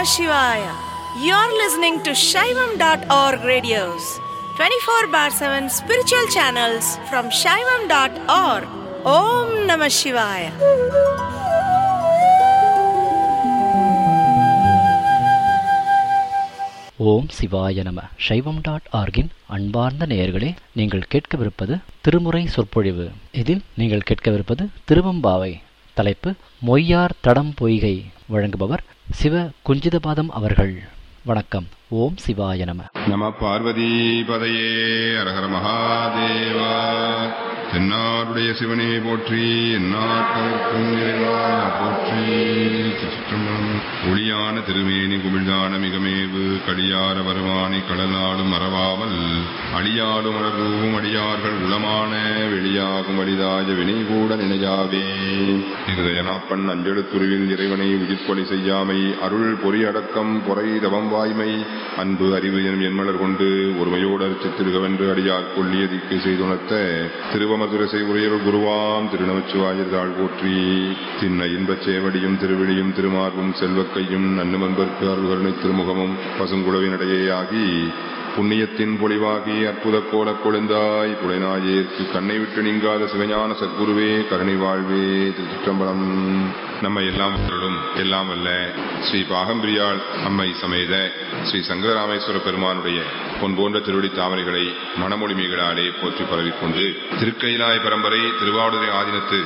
Shivaya. You're listening to Shaivam.org radios, 24/7 spiritual channels from Shaivam.org. Om Namah Shivaya. ஓம் சிவாய நம. சைவம்.org-இன் அன்பார்ந்த நேயர்களே, நீங்கள் கேட்கவிருப்பது திருமுறை சொற்பொழிவு. இதில் நீங்கள் கேட்கவிருப்பது திருவம்பாவை. தலைப்பு மொய்யார் தடம் பொய்கை. வழங்குபவர் சிவ குஞ்சிதபாதம் அவர்கள். வணக்கம். ஓம் சிவாய நம. நம பார்வதி பதையே அரஹர மகாதேவா. தென்னாருடைய சிவனே போற்றி, எந்நாட்டவர்க்கும் இறைவா போற்றி. ஒளியான திருமேனி குமிழ்தான மிகமேவு கடியார வருவானை கடலாடும் மறவாமல் அழியாடும் அலர்வும் அடியார்கள் உளமான வெளியாகும் வலிதாய வினை கூட நினையாவே. இருதயனாப்பன் அஞ்செழுத்துருவில் இறைவனை உயிர்ப்பொலி செய்யாமை, அருள் பொறி அடக்கம் பொறை தவம் வாய்மை, அன்பு அறிவு எனும் என்மலர் கொண்டு ஒருமையோடு அர்ச்சித்திருகவென்று அடியார் கொள்ளியதிக்கு செய்துணர்த்த திருவமதுரசை உரையருள் குருவாம் திருநமச்சிவாயர் தாழ் போற்றி. திண்ண இன்பச் சேவடியும் திருவிழியும் திருமார்பும் செல்வக்கையும் நன்னுமன்பர்க்கு அருள்கருணை திருமுகமும் பசுங்குழவினடையே ஆகி புண்ணியத்தின் பொலிவாகி அற்புத கோல கொழுந்தாய் புலைநாயேற்கு கண்ணை விட்டு நீங்காத சிவஞான சத்குருவே கருணை வாழ்வே. திருச்சிற்றம்பலம். நம்ம எல்லாம் வல்ல ஸ்ரீ பாகம்பிரியாள் அம்மை சமேத ஸ்ரீ சங்கரராமேஸ்வர பெருமானுடைய பொன் போன்ற திருவடி தாமரைகளை மணமொழிமைகளாலே போற்றி பரவிக்கொண்டு திருக்கைலாய பரம்பரை திருவாவடுதுறை ஆதீனத்து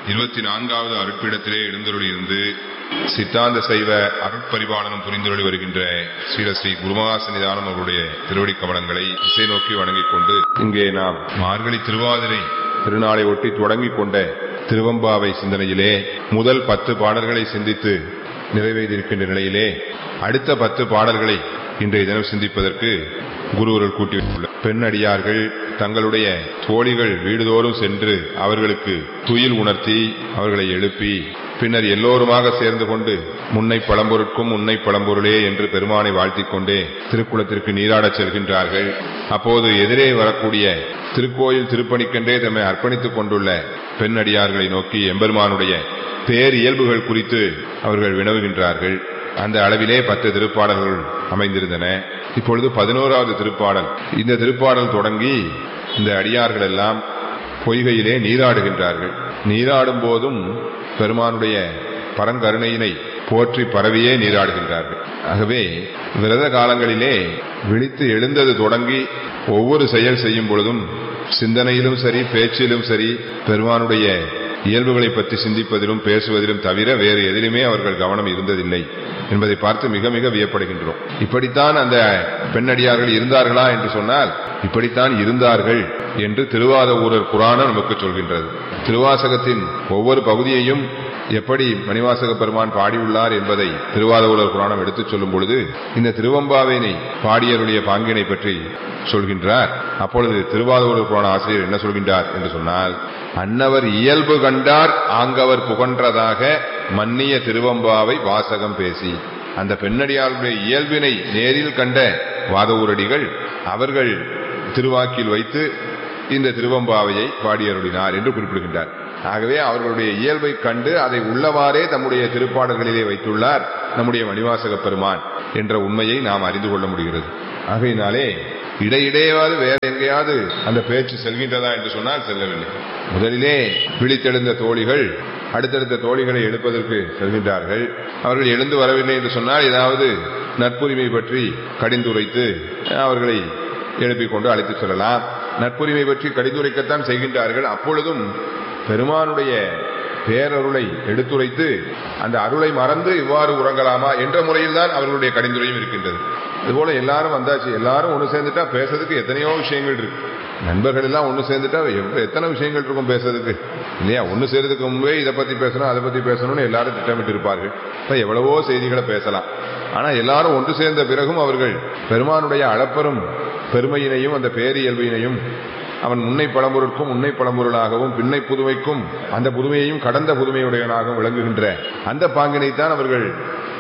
24வது அருட்பீடத்திலே எழுந்தருளியிருந்து சித்தாந்த சைவ அருட்பரிபாலனம் புரிந்தருளி வருகின்ற ஸ்ரீ குருமகாசன்னிதானம் அவருடைய திருவடி கமலங்களை திசை நோக்கி வணங்கிக் கொண்டு இங்கே நாம் மார்கழி திருவாதிரை திருநாளை ஒட்டி தொடங்கிக் கொண்ட திருவம்பாவை சிந்தனையிலே முதல் 10 பாடல்களை சிந்தித்து நிறைவேறியிருக்கின்ற நிலையிலே அடுத்த 10 பாடல்களை இன்றைய தினம் சிந்திப்பதற்கு குருவர்கள் கூட்டி வைத்துள்ள பெண் அடியார்கள் தங்களுடைய தோழிகள் வீடுதோறும் சென்று அவர்களுக்கு துயில் உணர்த்தி அவர்களை எழுப்பி பின்னர் எல்லோருமாக சேர்ந்து கொண்டு முன்னை பழம்பொருட்கும் உன்னை பழம்பொருளே என்று பெருமானை வாழ்த்திக் கொண்டே திருக்குளத்திற்கு நீராடச் செல்கின்றார்கள். அப்போது எதிரே வரக்கூடிய திருக்கோயில் திருப்பணிக்கென்றே தம்மை அர்ப்பணித்துக் கொண்டுள்ள பெண் அடியார்களை நோக்கி எம்பெருமானுடைய பேர் இயல்புகள் குறித்து அவர்கள் வினவுகின்றார்கள். அந்த அளவிலே 10 திருப்பாடல்கள் அமைந்திருந்தன. இப்பொழுது 11வது திருப்பாடல். இந்த திருப்பாடல் தொடங்கி இந்த அடியார்கள் எல்லாம் பொய்கையிலே நீராடுகின்றார்கள். நீராடும் போதும் பெருமானுடைய பரங்கருணையினை போற்றி பரவியே நீராடுகின்றார்கள். ஆகவே விரத காலங்களிலே விழித்து எழுந்தது தொடங்கி ஒவ்வொரு செயல் செய்யும் பொழுதும் சிந்தனையிலும் சரி பேச்சிலும் சரி பெருமானுடைய இயல்புகளை பற்றி சிந்திப்பதிலும் பேசுவதிலும் தவிர வேறு எதிலுமே அவர்கள் கவனம் இருந்ததில்லை என்பதை பார்த்து மிக மிக வியப்படுகின்றோம். இப்படித்தான் அந்த பெண்ணடியார்கள் இருந்தார்களா என்று சொன்னால் இப்படித்தான் இருந்தார்கள் என்று திருவாதவூரர் புராணம் நமக்கு சொல்கின்றது. திருவாசகத்தின் ஒவ்வொரு பகுதியையும் எப்படி மணிவாசக பெருமான் பாடியுள்ளார் என்பதை திருவாதவூரர் புராணம் எடுத்துச் சொல்லும் பொழுது இந்த திருவம்பாவினை பாடியருடைய பாங்கினை பற்றி சொல்கின்றார். அப்பொழுது திருவாதவூரர் புராண ஆசிரியர் என்ன சொல்கின்றார் என்று சொன்னால், அன்னவர் இயல்பு கண்டார் ஆங்கவர் புகன்றதாக மன்னிய திருவம்பாவை வாசகம் பேசி. அந்த பெண்ணடியாருடைய இயல்பினை நேரில் கண்ட வாதவூரடிகள் அவர்கள் திருவாக்கில் வைத்து இந்த திருவம்பாவையை பாடியருளினார் என்று குறிப்பிடுகின்றார். ஆகவே அவர்களுடைய இயல்பை கண்டு அதை உள்ளவாறே தம்முடைய திருப்பாடல்களிலே வைத்துள்ளார் நம்முடைய மணிவாசக பெருமான் என்ற உண்மையை நாம் அறிந்து கொள்ள முடிகிறது. ஆகையினாலே இடையிடையாவது வேற எங்கேயாவது அந்த பேச்சு செல்கின்றதா என்று சொன்னால் செல்லவில்லை. முதலிலே விழித்தெழுந்த தோழிகள் அடுத்தடுத்த தோழிகளை எழுப்பதற்கு செல்கின்றார்கள். அவர்கள் எழுந்து வரவில்லை என்று சொன்னால் ஏதாவது நட்புரிமை பற்றி கடிந்துரைத்து அவர்களை எழுப்பிக் கொண்டு அழைத்து செல்லலாம். நட்புரிமை பற்றி கடிந்துரைக்கத்தான் செய்கின்றார்கள். அப்பொழுதும் பெருமானுடைய பேரருளை எடுத்துரைத்து அந்த அருளை மறந்து இவ்வாறு உறங்கலாமா என்ற முறையில் தான் அவர்களுடைய கடிந்துரையும் இருக்கின்றது. இதுபோல எல்லாரும் வந்தாச்சு, எல்லாரும் ஒன்று சேர்ந்துட்டா பேசுறதுக்கு எத்தனையோ விஷயங்கள் இருக்கு. நண்பர்கள் எல்லாம் ஒன்று சேர்ந்துட்டா எத்தனை விஷயங்கள் இருக்கும் பேசுறதுக்கு இல்லையா? ஒன்று சேர்றதுக்கு முன்பே இதை பத்தி பேசணும் அதை பத்தி பேசணும்னு எல்லாரும் திட்டமிட்டு இருப்பார்கள். எவ்வளவோ செய்திகளை பேசலாம். ஆனா எல்லாரும் ஒன்று சேர்ந்த பிறகும் அவர்கள் பெருமானுடைய அளப்பெரும் பெருமையினையும் அந்த பேரியல்பினையும் அவன் முன்னை பழம்பொருட்கும் உன்னை பழம்பொருளாகவும் பின்னை புதுமைக்கும் அந்த புதுமையையும் கடந்த புதுமையுடையவனாகவும் விளங்குகின்ற அந்த பாங்கினைத்தான் அவர்கள்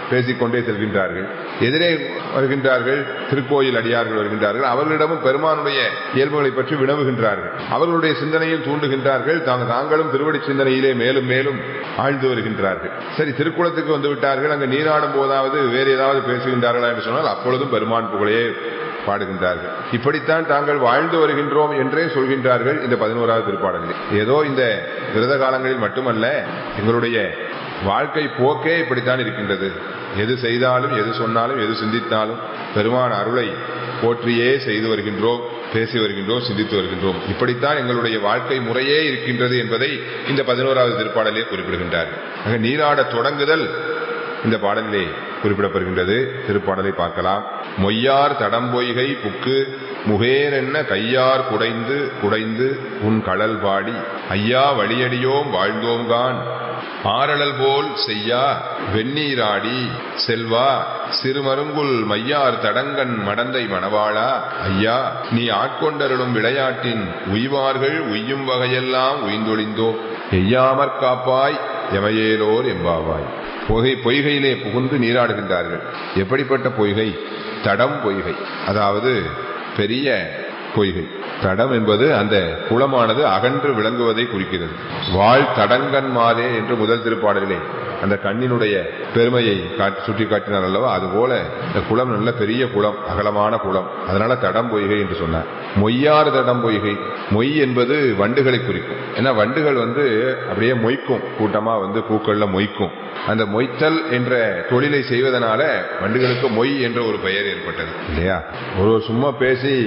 பேசிக்கொண்டே செல்கின்றார்கள். எதிரே வருகின்றார்கள் திருக்கோயில் அடியார்கள் வருகின்றார்கள். அவர்களிடமும் பெருமானுடைய இயல்புகளை பற்றி வினவுகின்றார்கள். அவர்களுடைய சிந்தனையில் தூண்டுகின்றார்கள். தாங்களும் திருவடி சிந்தனையிலே மேலும் மேலும் ஆழ்ந்து வருகின்றார்கள். சரி, திருக்குளத்துக்கு வந்து விட்டார்கள். அங்கு நீராடும் போதாவது வேறு ஏதாவது பேசுகின்றார்களா என்று சொன்னால் அப்பொழுதும் பெருமான் புகழையே பாடுகின்றார்கள். இப்படித்தான் தாங்கள் வாழ்ந்து வருகின்றோம் என்றே சொல்கின்றார்கள் இந்த 11வது திருப்பாடலில். ஏதோ இந்த விரத காலங்களில் மட்டுமல்ல, எங்களுடைய வாழ்க்கை போக்கே இப்படித்தான் இருக்கின்றது. எது செய்தாலும், எது சொன்னாலும், எது சிந்தித்தாலும் பெருமான் அருளை போற்றியே செய்து வருகின்றோம், பேசி வருகின்றோம், சிந்தித்து வருகின்றோம். இப்படித்தான் எங்களுடைய வாழ்க்கை முறையே இருக்கின்றது என்பதை இந்த 11வது திருப்பாடலே குறிப்பிடுகின்றார்கள். ஆக நீராட தொடங்குதல் இந்த பாடலிலே குறிப்பிடப்படுகின்றது. திருப்பாடலை பார்க்கலாம். மொய்யார் தடம்பொய்கை புக்கு முகேரென்ன கையார் குடைந்து குடைந்து உன் கடல் பாடி ஐயா வழியடியோம் வாழ்ந்தோம்கான் ஆரழல் போல் செய்யா வெந்நீராடி செல்வா சிறுமருங்குல் மையார் தடங்கன் மடந்தை மணவாளா ஐயா நீ ஆட்கொண்டருளும் விளையாட்டின் உய்வார்கள் உய்யும் வகையெல்லாம் உய்ந்தொழிந்தோ எய்யாமற் காப்பாய் எமையேலோர் எம்பாவாய். பொய்கையிலே புகுந்து நீராடுகின்றார்கள். எப்படிப்பட்ட பொய்கை? தடம் பொய்கை, அதாவது பெரிய பொய்கை. தடம் என்பது அந்த குளமானது அகன்று விளங்குவதை குறிக்கிறது. வாழ் தடங்கன் மாதே என்று முதல் திருப்பாடலிலே அந்த கண்ணினுடைய பெருமையை சுட்டி காட்டினார் அல்லவா, அதுபோல இந்த குளம் நல்ல பெரிய குளம், அகலமான குளம். அதனால தடம் பொய்கை என்று சொன்னார். மொய்யார் தடம் பொய்கை. மொய் என்பது வண்டுகளை குறிக்கும். ஏன்னா வண்டுகள் அப்படியே மொய்க்கும், கூட்டமா பூக்கள்ல மொய்க்கும். அந்த மொய்த்தல் என்ற தொழிலை செய்வதனால வண்டுகளுக்கு மொய் என்ற ஒரு பெயர் ஏற்பட்டது இல்லையா. ஒரு சும்மா பேசி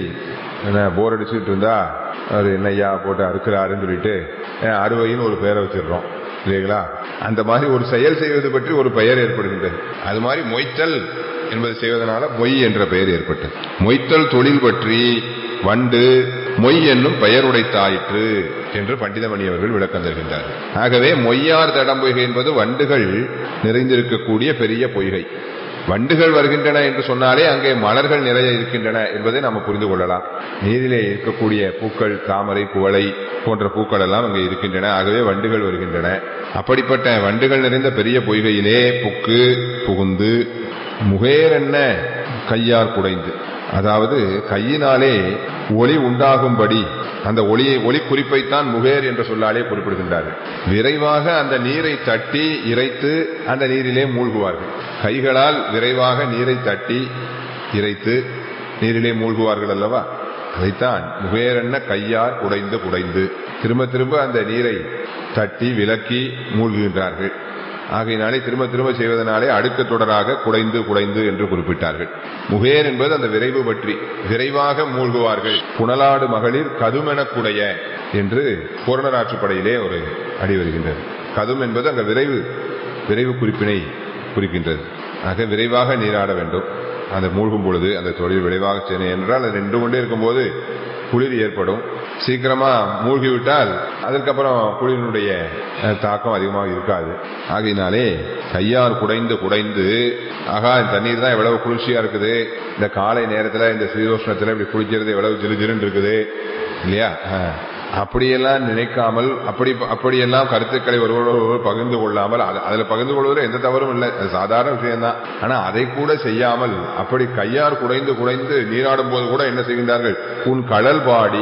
போர் அடிச்சுட்டு இருந்தா அவர் என்னையா போட்டு அறுக்கிறாருன்னு சொல்லிட்டு அறுவைன்னு ஒரு பெயரை வச்சிடறோம் இல்லைங்களா. அந்த மாதிரி ஒரு செயல் செய்வது பற்றி ஒரு பெயர் ஏற்படுகின்றது. அது மாதிரி மொய்த்தல் என்பது செய்வதனால மொய் என்ற பெயர் ஏற்பட்டது. மொய்த்தல் தொழில் பற்றி வண்டு மொய் என்னும் பெயருடைத்தாயிற்று என்று பண்டிதமணி அவர்கள் விளக்கம் தருகின்றார். ஆகவே மொய்யார் தடம் பொய்கை என்பது வண்டுகள் நிறைந்திருக்கக்கூடிய பெரிய பொய்கை. வண்டுகள் வருகின்றன என்று சொன்னாலே அங்கே மலர்கள் நிறைய இருக்கின்றன என்பதை நாம் புரிந்து கொள்ளலாம். நீரிலே இருக்கக்கூடிய பூக்கள், தாமரை, குவளை போன்ற பூக்கள் எல்லாம் அங்கே இருக்கின்றன. ஆகவே வண்டுகள் வருகின்றன. அப்படிப்பட்ட வண்டுகள் நிறைந்த பெரிய பொய்கையிலே புக்கு புகுந்து முகேரென்ன கையார் குடைந்து, அதாவது கையினாலே ஒளி உண்டாகும்படி அந்த ஒளி குறிப்பைத்தான் முகேர் என்ற சொல்லாலே குறிப்பிடுகின்றார்கள். விரைவாக அந்த நீரை தட்டி இறைத்து அந்த நீரிலே மூழ்குவார்கள். கைகளால் விரைவாக நீரை தட்டி இறைத்து நீரிலே மூழ்குவார்கள் அல்லவா, அதைத்தான் முகேரென்ன கையார் குடைந்து குடைந்து திரும்ப திரும்ப அந்த நீரை தட்டி விலக்கி மூழ்குகின்றார்கள். ஆகையினாலே திரும்ப திரும்ப செய்வதனாலே அடுக்கு தொடராக குடைந்து குடைந்து என்று குறிப்பிட்டார்கள். முகேர் என்பது அந்த விரைவு பற்றி, விரைவாக மூழ்குவார்கள். புனலாடு மகளிர் கதுமெனக்குடைய என்று பூரணராற்றுப்படையிலே ஒரு அடி வருகின்றது. கதும் என்பது அங்க விரைவு குறிப்பினை குறிக்கின்றது. ஆக விரைவாக நீராட வேண்டும். அந்த மூழ்கும் பொழுது அந்த தொழில் விரைவாக செய்ய என்றால் அது நின்று கொண்டே இருக்கும்போது குளிர் ஏற்படும். சீக்கிரமா மூழ்கிவிட்டால் அதற்கப்புறம் குளிரினுடைய தாக்கம் அதிகமாக இருக்காது. ஆகையினாலே கையார் குடைந்து குடைந்து, ஆகா இந்த தண்ணீர் தான் எவ்வளவு குளிர்ச்சியா இருக்குது, இந்த காலை நேரத்துல இந்த சீதோஷ்ணத்துல இப்படி குளிக்கிறது எவ்வளவு ஜிலுஜிலுன்னு இருக்குது இல்லையா. அப்படியெல்லாம் நினைக்காமல், அப்படியெல்லாம் கருத்துக்களை ஒருவரோடு பகிர்ந்து கொள்ளாமல், அதுல பகிர்ந்து கொள்வதில் எந்த தவறும் இல்லை, அது சாதாரண விஷயம்தான். ஆனா அதை கூட செய்யாமல் அப்படி கையார் குடைந்து குடைந்து நீராடும் போது கூட என்ன செய்கின்றார்கள், உன் கடல் பாடி,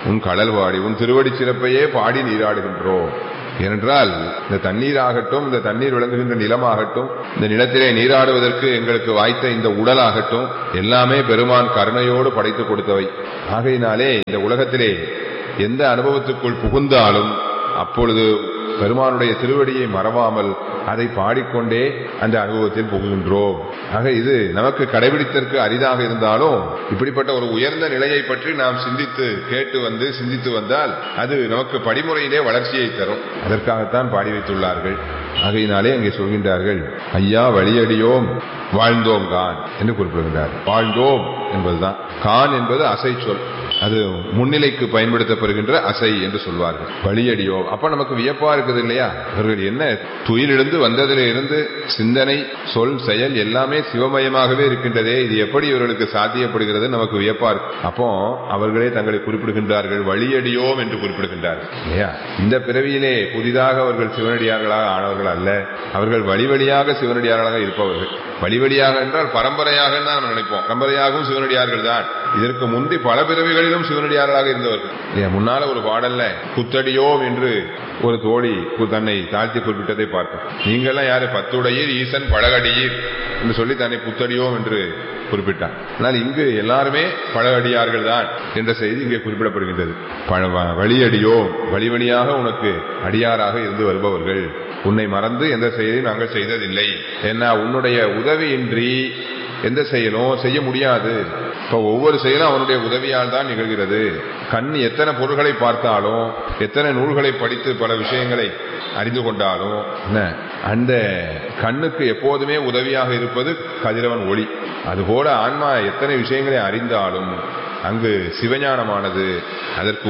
உன் திருவடி சிறப்பையே பாடி நீராடுகின்றோம். ஏனென்றால் இந்த தண்ணீர் ஆகட்டும், இந்த தண்ணீர் விளங்குகின்ற நிலமாகட்டும், இந்த நிலத்திலே நீராடுவதற்கு எங்களுக்கு வாய்த்த இந்த உடலாகட்டும், எல்லாமே பெருமான் கருணையோடு படைத்து கொடுத்தவை. ஆகையினாலே இந்த உலகத்திலே எந்த அனுபவத்துக்குள் புகுந்தாலும் அப்பொழுது பெருமானுடைய திருவடியை மறவாமல் அதை பாடிக்கொண்டே அந்த அனுபவத்தில் புகுகின்றோம். ஆக இது நமக்கு கடைபிடித்தற்கு அரிதாக இருந்தாலும் இப்படிப்பட்ட ஒரு உயர்ந்த நிலையை பற்றி நாம் சிந்தித்து வந்தால் அது நமக்கு படிமுறையிலே வளர்ச்சியை தரும். அதற்காகத்தான் பாடி வைத்துள்ளார்கள். ஆகையினாலே அங்கே சொல்கின்றார்கள், ஐயா வழியடியோம் வாழ்ந்தோம் கான் என்று குறிப்பிடுகின்றார். வாழ்ந்தோம் என்பதுதான். கான் என்பது அசை சொல். அது முன்னிலைக்கு பயன்படுத்தப்படுகின்ற அசை என்று சொல்வார்கள். வழியடியோ அப்ப நமக்கு வியப்பா இருக்குது இல்லையா? இவர்கள் என்ன துயிலிருந்து வந்ததில் இருந்து சிந்தனை சொல் செயல் எல்லாமே சிவமயமாகவே இருக்கின்றதே, இது எப்படி இவர்களுக்கு சாத்தியப்படுகிறது நமக்கு வியப்பா இருக்கு. அப்போ அவர்களே தங்களை குறிப்பிடுகின்றார்கள், வழியடியோம் என்று குறிப்பிடுகின்றார்கள் இல்லையா? இந்த பிறவியிலே புதிதாக அவர்கள் சிவனடியார்களாக ஆனவர்கள் அல்ல, அவர்கள் வழி வழியாக சிவனடியார்களாக இருப்பவர்கள். வழி வழியாக என்றால் பரம்பரையாக தான் நம்ம நினைப்போம், பரம்பரையாகவும் சிவனடியார்கள் தான். இதற்கு முந்தி பல பிறவிகளிலும் சிவனடியார்களாக இருந்தவர்கள். முன்னால ஒரு பாடல்ல குத்தடியோம் என்று ஒரு தோழி தன்னை தாழ்த்தி குறிப்பிட்டதை பார்த்தோம். நீங்கெல்லாம் யாரு? பத்துடையீர் ஈசன் பழகடியீர் என்று சொல்லி தன்னை புத்தடியோம் என்று குறிப்பிட்டார். ஆனால் இங்கு எல்லாருமே பழகடியார்கள் தான் என்ற செய்தி இங்கே குறிப்பிடப்படுகின்றது. வழியடியோம், வழி வழியாக உனக்கு அடியாராக இருந்து வருபவர்கள், உன்னை மறந்து எந்த செயலையும் நாங்கள் செய்ததில்லை. ஏன்னா உன்னுடைய உதவியின்றி எந்த செயலும் செய்ய முடியாது. இப்ப ஒவ்வொரு செயலும் அவனுடைய உதவியால் தான் நிகழ்கிறது. கண் எத்தனை பொருள்களை பார்த்தாலும், எத்தனை நூல்களை படித்து பல விஷயங்களை அறிந்து கொண்டாலும் அந்த கண்ணுக்கு எப்போதுமே உதவியாக இருப்பது கதிரவன் ஒளி. அதுபோல ஆன்மா எத்தனை விஷயங்களை அறிந்தாலும் அங்கு சிவஞானமானது அதற்கு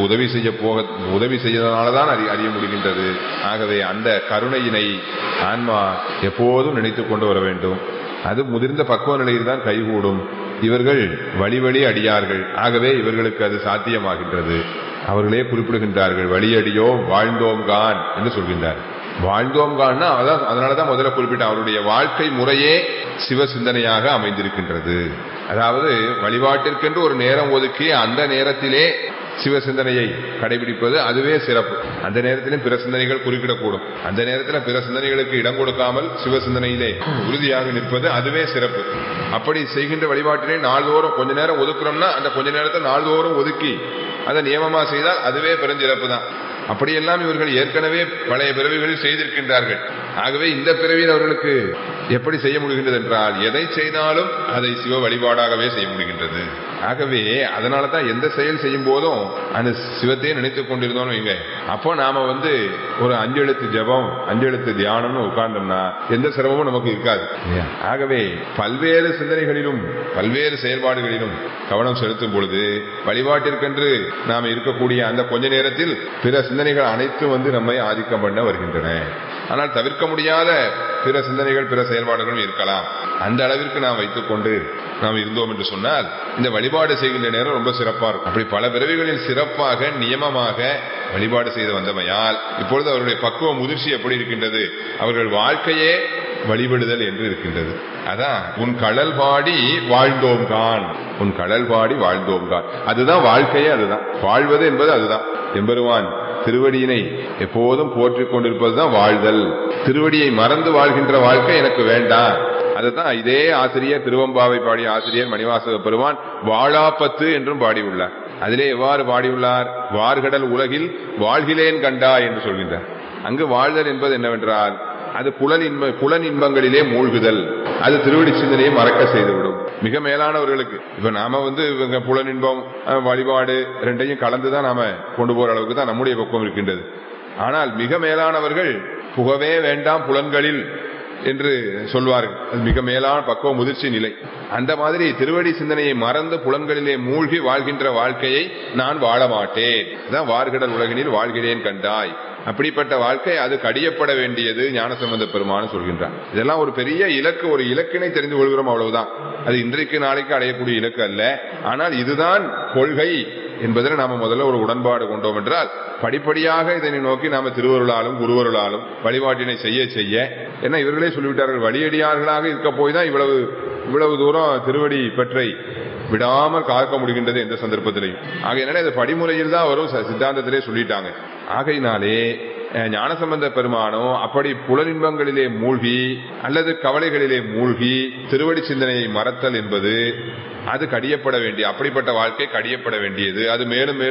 உதவி செய்ததனாலதான் அறிய முடிகின்றது. ஆகவே அந்த கருணையினை ஆன்மா எப்போதும் நினைத்துக் கொண்டு வர வேண்டும். அது முதிர்ந்த பக்குவ நிலையில் தான் கைகூடும். இவர்கள் வழி வழி அடியார்கள், ஆகவே இவர்களுக்கு அது சாத்தியமாகின்றது. அவர்களே குறிப்பிடுகின்றார்கள், வழியடியோ வாழ்ந்தோம் கான் என்று சொல்கின்றார். வாழ்ந்தோம் கான்னா அதனாலதான் முதல்ல குறிப்பிட்ட அவருடைய வாழ்க்கை முறையே சிவ சிந்தனையாக அமைந்திருக்கின்றது. அதாவது வழிபாட்டிற்கென்று ஒரு நேரம் ஒதுக்கி அந்த நேரத்திலே சிவ சிந்தனையை கடைபிடிப்பது அதுவே சிறப்பு. அந்த நேரத்திலும் பிற சிந்தனைகள் குறுக்கிடக்கூடும். அந்த நேரத்தில் பிற சிந்தனைகளுக்கு இடம் கொடுக்காமல் சிவ சிந்தனையிலே உறுதியாக நிற்பது அதுவே சிறப்பு. அப்படி செய்கின்ற வழிபாட்டினை நாள்தோறும் கொஞ்ச நேரம் ஒதுக்குறோம்னா அந்த கொஞ்ச நேரத்தை நாள்தோறும் ஒதுக்கி அதை நியமமா செய்தால் அதுவே பெருஞ்சிறப்பு தான். அப்படியெல்லாம் இவர்கள் ஏற்கனவே பழைய பிறவிகளில் செய்திருக்கின்றார்கள். ஆகவே இந்த பிறவியில் அவர்களுக்கு எப்படி செய்ய முடிகின்றது என்றால் எதை செய்தாலும் அதை சிவ வழிபாடாகவே செய்ய முடிகின்றது. ஆகவே அதனால தான் எந்த செயல் செய்யும் போதும் அந்த சிவத்தையே நினைத்துக் கொண்டிருந்தோம் வைங்க, அப்போ நாம ஒரு 5 எழுத்து ஜபம் 5 எழுத்து தியானம்னு உட்கார்ந்தோம்னா எந்த சிரமமும் நமக்கு இருக்காது. ஆகவே பல்வேறு சிந்தனைகளிலும் பல்வேறு செயல்பாடுகளிலும் கவனம் செலுத்தும் பொழுது வழிபாட்டிற்கென்று நாம் இருக்கக்கூடிய அந்த கொஞ்ச நேரத்தில் பிற சிந்தனைகள் அனைத்தும் நம்மை ஆதிக்கம் பண்ண வருகின்றன. ஆனால் தவிர்க்க முடியாத பிற சிந்தனைகள் பிற செயல்பாடுகளும் இருக்கலாம். அந்த அளவிற்கு நாம் வைத்துக் கொண்டு நாம் இருந்தோம் என்று சொன்னால் இந்த வழிபாடு செய்கின்ற நேரம் ரொம்ப சிறப்பா இருக்கும். அப்படி பல பிறவிகளில் சிறப்பாக நியமமாக வழிபாடு செய்து வந்தமையால் இப்பொழுது அவருடைய பக்குவ முதிர்ச்சி எப்படி இருக்கின்றது? அவர்கள் வாழ்க்கையே வழிபடுதல் என்று இருக்கின்றது. அதான் உன் கடல் பாடி வாழ்ந்தோம் கான், உன் கடல் பாடி வாழ்ந்தோம் கான். அதுதான் வாழ்க்கையே, அதுதான் வாழ்வது என்பது. அதுதான் எம்பெருமான் திருவடியினை எப்போதும் போற்றிக் கொண்டிருப்பதுதான் வாழ்தல். திருவடியை மறந்து வாழ்கின்ற வாழ்க்கை எனக்கு வேண்டாம். அதுதான் இதே ஆசிரியர் திருவம்பாவை பாடிய ஆசிரியர் மணிவாசக பெருமான் வாழாப்பத்து என்றும் பாடியுள்ளார். அதிலே எவ்வாறு பாடியுள்ளார்? வார்கடல் உலகில் வாழ்கிலேன் கண்டா என்று சொல்கின்றார். அங்கு வாழ்தல் என்பது என்னவென்றால் அது புலன் இன்பங்களிலே மூழ்குதல். அது திருவடி சிந்தனையை மறக்க செய்துவிடும். மிக மேலானவர்களுக்கு இப்ப நாம புலன் இன்பம் வழிபாடு ரெண்டையும் கலந்துதான் நாம கொண்டு போற அளவுக்கு தான் நம்முடைய பக்குவம் இருக்கின்றது. ஆனால் மிக மேலானவர்கள் புகவே வேண்டாம் புலன்களில் என்று சொல்வார்கள். அது மிக மேலான பக்குவ முதிர்ச்சி நிலை. அந்த மாதிரி திருவடி சிந்தனையை மறந்து புலன்களிலே மூழ்கி வாழ்கின்ற வாழ்க்கையை நான் வாழ மாட்டேன். அதான் வார்கடல் உலகினில் வாழ்கிறேன் கண்டாய். அப்படிப்பட்ட வாழ்க்கை அது கடியப்பட வேண்டியது ஞானசம்பந்த பெருமான் சொல்கின்றார். இதெல்லாம் ஒரு பெரிய இலக்கு, ஒரு இலக்கினை தெரிந்து கொள்கிறோம், அவ்வளவுதான். அது இன்றைக்கு நாளைக்கு அடையக்கூடிய இலக்கு அல்ல. ஆனால் இதுதான் கொள்கை என்பதில் நாம முதல்ல ஒரு உடன்பாடு கொண்டோம் என்றால் படிப்படியாக இதனை நோக்கி நாம திருவருளாலும் குருவருளாலும் வழிபாட்டினை செய்ய செய்ய, என்ன இவர்களே சொல்லிவிட்டார்கள், வழியடியார்களாக இருக்க போய் தான் இவ்வளவு தூரம் திருவடி பற்றை விடாமல் காக்க முடிகின்றது எந்த சந்தர்ப்பத்திலையும். ஆகையினாலே அது படிமுறையில் தான் வரும், சித்தாந்தத்திலே சொல்லிட்டாங்க. ஆகையினாலே ஞானசம்பந்த பெருமானோ அப்படி புலனின்பங்களிலே மூழ்கி அல்லது கவலைகளிலே மூழ்கி திருவடி சிந்தனையை மறத்தல் என்பது அது கடியப்பட வேண்டிய, அப்படிப்பட்ட வாழ்க்கை கடியப்பட வேண்டியது. அது மேலும் மேலும்